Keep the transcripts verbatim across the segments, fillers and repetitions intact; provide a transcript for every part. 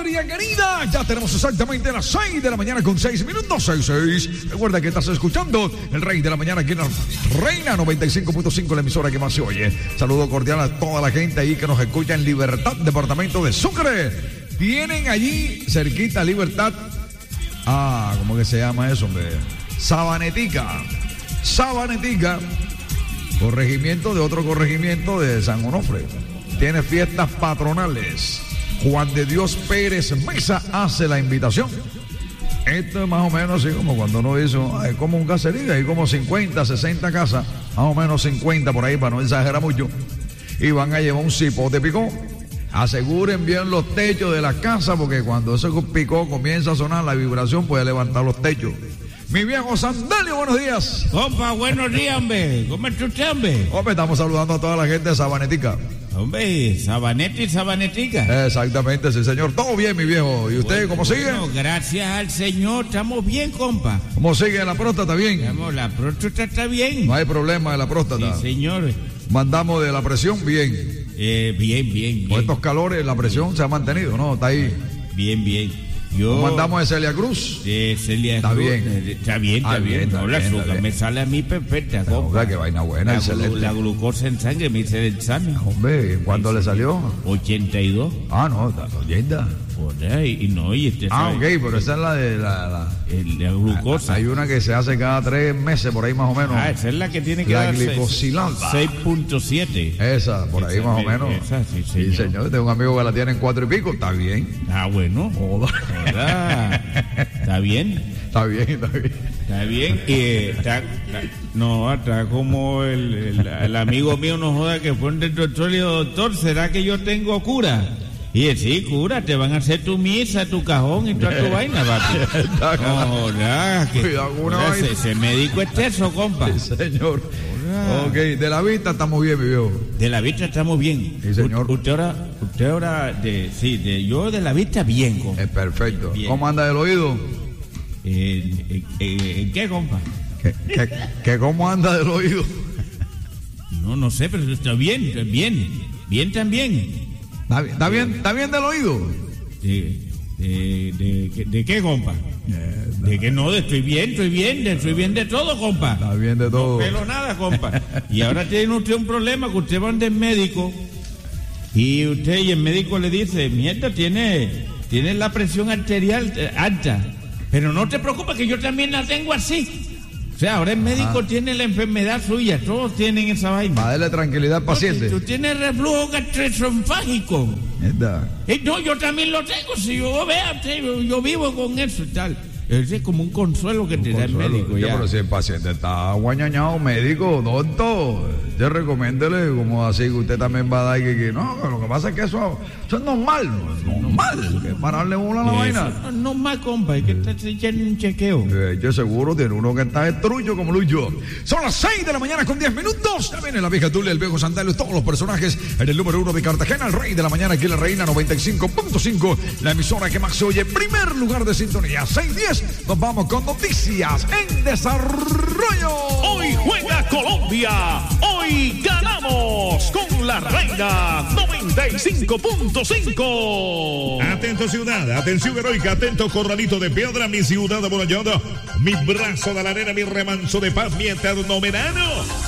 patria querida. Ya tenemos exactamente las seis de la mañana con seis minutos. seis, seis. Recuerda que estás escuchando El Rey de la Mañana aquí en la Reina noventa y cinco punto cinco, la emisora que más se oye. Saludo cordial a toda la gente ahí que nos escucha en Libertad, departamento de Sucre. Tienen allí cerquita Libertad. Ah, ¿cómo que se llama eso, hombre? Sabanetica. Sabanetica. Corregimiento de otro corregimiento de San Onofre. Tiene fiestas patronales. Juan de Dios Pérez Mesa hace la invitación. Esto es más o menos así como cuando uno dice, es como un caserío, hay como cincuenta, sesenta casas, más o menos cincuenta por ahí para no exagerar mucho. Y van a llevar un cipote picó. Aseguren bien los techos de la casa porque cuando ese picó comienza a sonar la vibración puede levantar los techos. Mi viejo Sandalio, buenos días. Compa, buenos días, hombre. ¿Cómo está usted, hombre? Hombre, estamos saludando a toda la gente de Sabanetica. Hombre, Sabaneta y Sabanetica. Exactamente, sí, señor. Todo bien, mi viejo. ¿Y usted bueno, cómo sigue? Bueno, gracias al Señor, estamos bien, compa. ¿Cómo sigue la próstata? ¿Bien? Estamos, la próstata está bien. No hay problema de la próstata. Sí, señor. Mandamos de la presión, bien. Eh, bien, bien, bien. Con estos calores, la presión se ha mantenido, ¿no? Está ahí. Bien, bien. Yo mandamos de Celia Cruz. De Celia está Cruz. Bien. Está bien, está ah, bien. bien. No, está la bien, azúcar me sale a mí perfecta, compa. No, qué vaina buena, la, excelente. La glucosa en sangre me hice el examen. Hombre, ¿cuándo le salió? ochenta y dos. Ah, no, está oyenda. Y, y no, y este Ah, sabe, ok, pero esa es la de la, la, el, la glucosa. Hay una que se hace cada tres meses, por ahí más o menos. Ah, esa es la que tiene que la dar glicosilada. seis punto siete. Esa, por ahí esa, más o menos. Esa, sí, señor. Sí, señor. Tengo un amigo que la tiene en cuatro y pico. Está bien. Ah, bueno. Joda. Joda. Está bien. Está bien, está bien. Está bien. Y está, está, no, está como el, el, el amigo mío no joda que fue del doctor y dijo, doctor, ¿será que yo tengo cura? Y él, sí, cura, te van a hacer tu misa, tu cajón y toda tu vaina, papi. No, joda, que, Cuidado con una vaina. Ese, ese médico es teso, compa. Sí, señor. Joda. Ok, de la vista estamos bien, mi viejo. De la vista estamos bien. Sí, señor. U usted ahora, usted ahora, de, sí, de, yo de la vista bien, compa. Es perfecto. Bien. ¿Cómo anda del oído? Eh, eh, eh, ¿En qué, compa? ¿Qué, qué, qué cómo anda del oído? No, no sé, pero está bien, está bien. Bien también. ¿Está bien, está bien, está bien del oído? ¿De, de, de, de, de qué, compa? Eh, de que no, de estoy bien, estoy bien, de, estoy bien de todo, compa. Está bien de todo. No pelo nada, compa. Y ahora tiene usted un problema, que usted va donde el médico y usted y el médico le dice, mierda, tiene, tiene la presión arterial alta. Pero no te preocupes que yo también la tengo así. O sea, ahora el médico Ajá. tiene la enfermedad suya, todos tienen esa vaina. Para darle tranquilidad al paciente. Tú, tú tienes reflujo gastroesofágico. Eh, no, yo también lo tengo, si yo vea, yo, yo vivo con eso y tal. Ese es como un consuelo que un te consuelo. da el médico. Ya. Pero si el paciente está guañañado, médico, doctor, yo recomiéndele como así que usted también va a dar que, que no, lo que pasa es que eso, eso es normal, no es normal, que pararle una a la vaina. No es normal, compa, hay que estar echando un chequeo. Eh, yo seguro tiene uno que está estrullo como Lucho. Son las seis de la mañana con diez minutos. También en la vieja Tulia, el viejo Sandalio, todos los personajes en el número uno de Cartagena, el Rey de la Mañana, aquí en la Reina noventa y cinco punto cinco, la emisora que más se oye, primer lugar de sintonía, seis diez. Nos vamos con noticias en desarrollo. Hoy juega Colombia. Hoy ganamos con la Reina noventa y cinco punto cinco. Atento ciudad, atención heroica, atento corralito de piedra, mi ciudad amurallada, mi brazo de la arena, mi remanso de paz, mi eterno verano.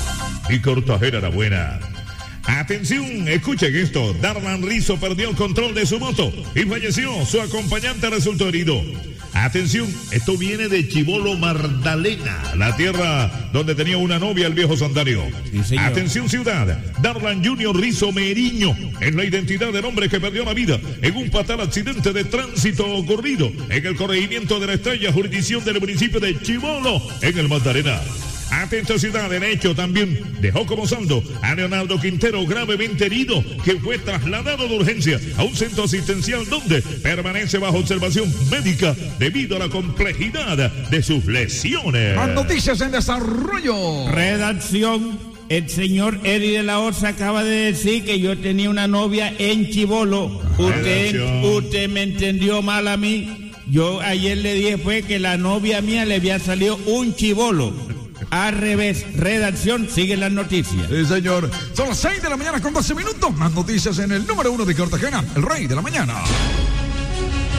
Y Cartagena la buena. Atención, escuchen esto. Darlan Rizzo perdió el control de su moto y falleció. Su acompañante resultó herido. Atención, esto viene de Chibolo, Magdalena, la tierra donde tenía una novia el viejo Sandario. Sí, atención ciudad, Darlan Junior Rizzo Meriño es la identidad del hombre que perdió la vida en un fatal accidente de tránsito ocurrido en el corregimiento de la Estrella, jurisdicción del municipio de Chibolo, en el Magdalena. Atento ciudad, en hecho también dejó como saldo a Leonardo Quintero gravemente herido, que fue trasladado de urgencia a un centro asistencial donde permanece bajo observación médica debido a la complejidad de sus lesiones. Más noticias en desarrollo. Redacción. El señor Eddie de la Osa acaba de decir que yo tenía una novia en Chibolo. Usted, usted me entendió mal a mí. Yo ayer le dije fue que la novia mía le había salido un chibolo. Al revés, redacción, sigue las noticias. Sí, señor. Son las seis de la mañana con doce minutos. Más noticias en el número uno de Cartagena, el Rey de la Mañana.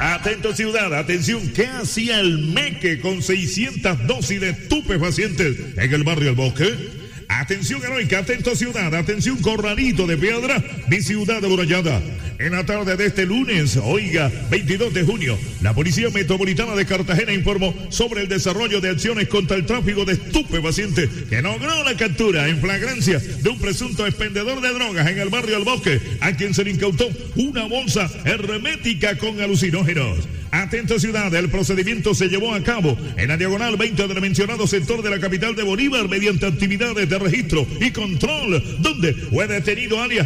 Atento ciudad, atención, ¿qué hacía el Meque con seiscientas dosis de estupefacientes en el barrio El Bosque? Atención heroica, atento ciudad, atención Corralito de Piedra, mi ciudad amurallada. En la tarde de este lunes, oiga, veintidós de junio, la Policía Metropolitana de Cartagena informó sobre el desarrollo de acciones contra el tráfico de estupefacientes que logró la captura en flagrancia de un presunto expendedor de drogas en el barrio El Bosque, a quien se le incautó una bolsa hermética con alucinógenos. Atento ciudad, el procedimiento se llevó a cabo en la diagonal veinte del mencionado sector de la capital de Bolívar mediante actividades de registro y control, donde fue detenido alias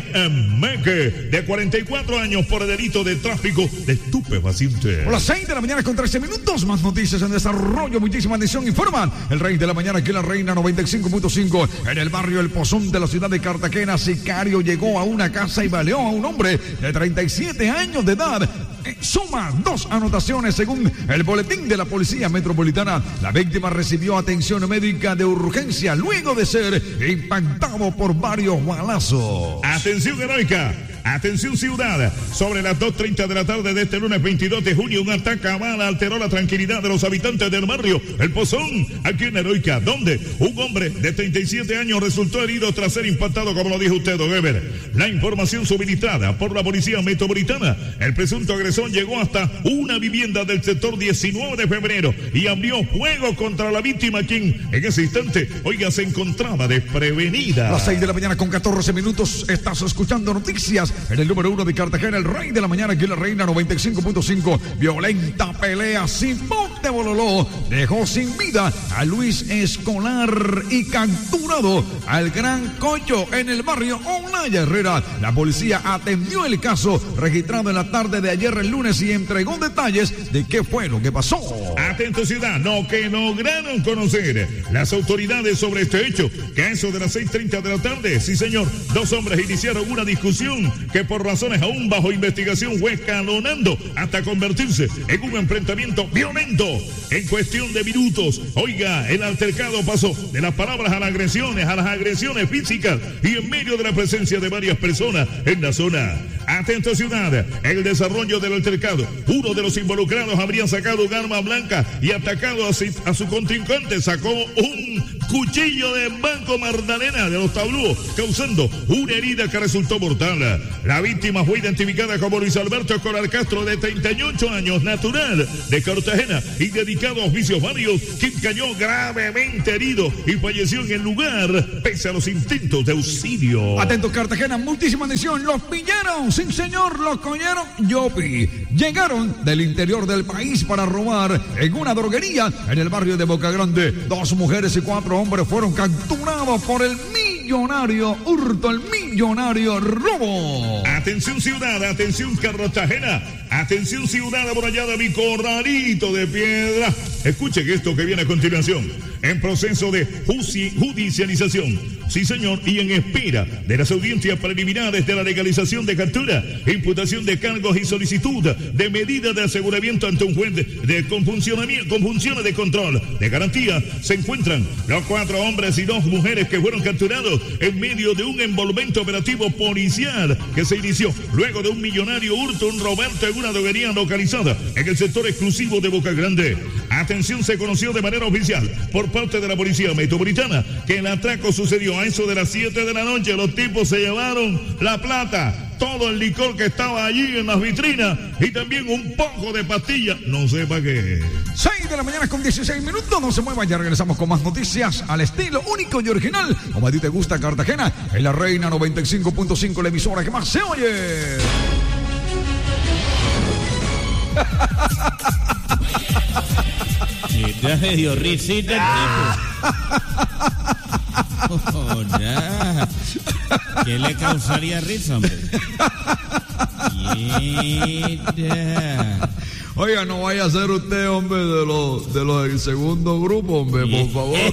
Meque, de cuarenta y cuatro años por el delito de tráfico de estupefacientes. A las seis de la mañana con trece minutos, más noticias en desarrollo, muchísima atención, informan el Rey de la Mañana aquí en la Reina noventa y cinco punto cinco, en el barrio El Pozón de la ciudad de Cartagena. Sicario llegó a una casa y baleó a un hombre de treinta y siete años de edad. Suma dos anotaciones según el boletín de la Policía Metropolitana. La víctima recibió atención médica de urgencia luego de ser impactado por varios balazos. Atención heroica, atención ciudad, sobre las dos treinta de la tarde de este lunes veintidós de junio, un ataque a bala alteró la tranquilidad de los habitantes del barrio El Pozón, aquí en Heroica, donde un hombre de treinta y siete años resultó herido tras ser impactado, como lo dijo usted, don Eber. La información suministrada por la Policía Metropolitana, el presunto agresor llegó hasta una vivienda del sector diecinueve de febrero y abrió fuego contra la víctima, quien en ese instante, oiga, se encontraba desprevenida. A las seis de la mañana con catorce minutos, estás escuchando noticias en el número uno de Cartagena, el Rey de la Mañana, aquí en la Reina noventa y cinco punto cinco. Violenta pelea sin bote bololó dejó sin vida a Luis Escolar y capturado al Gran Cocho en el barrio Olaya Herrera. La policía atendió el caso registrado en la tarde de ayer el lunes y entregó detalles de qué fue lo que pasó. Atento ciudad, no que lograron conocer las autoridades sobre este hecho, que a eso de las seis treinta de la tarde, sí señor, dos hombres iniciaron una discusión que por razones aún bajo investigación fue escalonando hasta convertirse en un enfrentamiento violento. En cuestión de minutos, oiga, el altercado pasó de las palabras a las agresiones, a las agresiones físicas y en medio de la presencia de varias personas en la zona. Atento ciudad, el desarrollo del altercado, uno de los involucrados habría sacado un arma blanca y atacado a su, a su contrincante, sacó un cuchillo de Banco Magdalena de los Tablúos, causando una herida que resultó mortal. La víctima fue identificada como Luis Alberto Escolar Castro, de treinta y ocho años, natural de Cartagena y dedicado a oficios varios, quien cayó gravemente herido y falleció en el lugar pese a los intentos de auxilio. Atento Cartagena, muchísima atención, los pillaron, sí señor, los cogieron, yopi. Llegaron del interior del país para robar en una droguería en el barrio de Boca Grande. Dos mujeres y cuatro hombres fueron capturados por el millonario hurto, el millonario robo. Atención ciudad, atención Cartagena, atención ciudad amurallada, mi Corralito de Piedra. Escuchen esto que viene a continuación. En proceso de judicialización, sí señor, y en espera de las audiencias preliminares de la legalización de captura, imputación de cargos y solicitud de medida de aseguramiento ante un juez de, de con, con funciones de control de garantía, se encuentran los cuatro hombres y dos mujeres que fueron capturados en medio de un envolvente operativo policial que se inició luego de un millonario hurto, un Roberto, en una droguería localizada en el sector exclusivo de Boca Grande. Atención, se conoció de manera oficial por parte de la Policía Metropolitana que el atraco sucedió a eso de las siete de la noche. Los tipos se llevaron la plata, todo el licor que estaba allí en las vitrinas y también un poco de pastilla, no sé para qué. seis de la mañana con dieciséis minutos, no se muevan, ya regresamos con más noticias al estilo único y original, como a ti te gusta Cartagena, en la Reina noventa y cinco punto cinco, la emisora que más se oye. Ya se dio risita el tipo. Oh, nah. ¿Qué le causaría risa, hombre? Yeah. Oiga, no vaya a ser usted, hombre, de los de los del segundo grupo, hombre, por favor.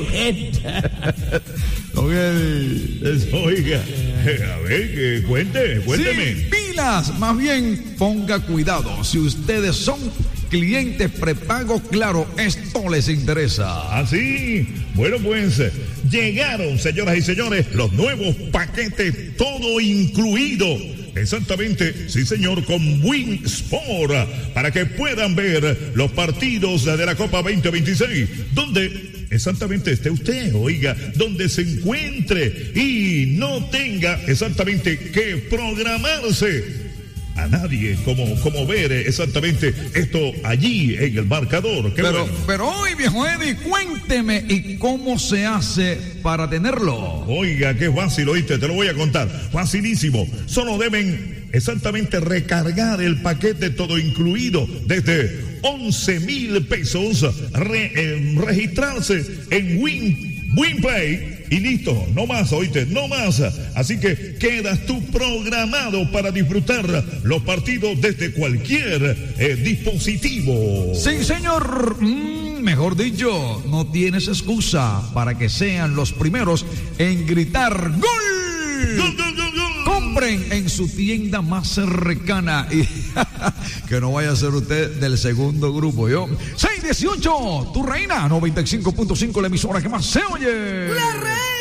Okay. Oiga, a ver, que cuente, cuénteme. Sí, pilas, más bien ponga cuidado. Si ustedes son clientes prepago, claro, esto les interesa. Así, bueno, pues llegaron, señoras y señores, los nuevos paquetes todo incluido exactamente, sí señor, con Win Sport, para que puedan ver los partidos de la Copa veinte veintiséis, donde exactamente esté usted, oiga, donde se encuentre y no tenga exactamente que programarse a nadie, como, como ver exactamente esto allí en el marcador. Qué pero, bueno. pero hoy, viejo Eddie, cuénteme, ¿y cómo se hace para tenerlo? Oiga, qué fácil, oíste, te lo voy a contar. Facilísimo. Solo deben exactamente recargar el paquete todo incluido desde once mil pesos, re, eh, registrarse en Win, WinPlay. Y listo, no más, oíste, no más. Así que quedas tú programado para disfrutar los partidos desde cualquier eh, dispositivo. Sí, señor. Mm, mejor dicho, no tienes excusa para que sean los primeros en gritar ¡Gol! ¡Gol, gol, gol, gol! Compren en su tienda más cercana y que no vaya a ser usted del segundo grupo. Yo, seis dieciocho, tu reina, noventa y cinco punto cinco, la emisora que más se oye. La reina.